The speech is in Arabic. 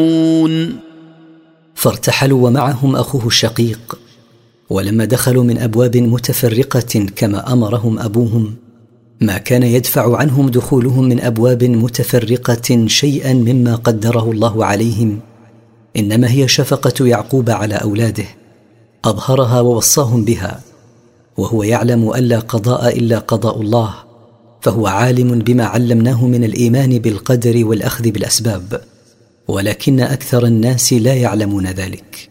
فارتحلوا ومعهم أخوه الشقيق. ولما دخلوا من أبواب متفرقة كما أمرهم أبوهم، ما كان يدفع عنهم دخولهم من أبواب متفرقة شيئا مما قدره الله عليهم، إنما هي شفقة يعقوب على أولاده أظهرها ووصاهم بها، وهو يعلم ألا قضاء إلا قضاء الله، فهو عالم بما علمناه من الإيمان بالقدر والأخذ بالأسباب، ولكن أكثر الناس لا يعلمون ذلك.